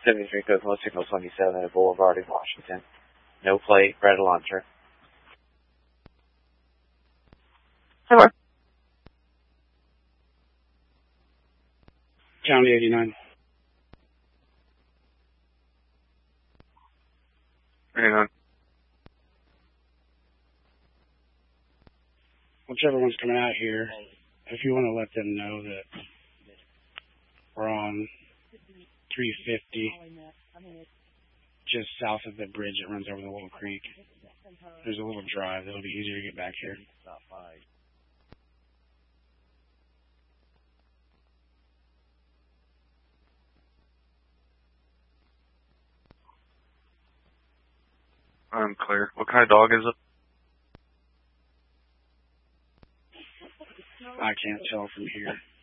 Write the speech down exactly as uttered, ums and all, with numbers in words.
seventy-three Cosmo, signal twenty-seven at Boulevard in Washington. No plate, red launcher. Four. County eighty-nine. eighty-nine. Whichever one's coming out here, if you want to let them know that we're on three fifty, just south of the bridge that runs over the little creek. There's a little drive that'll be easier to get back here. I'm clear. What kind of dog is it? I can't tell from here.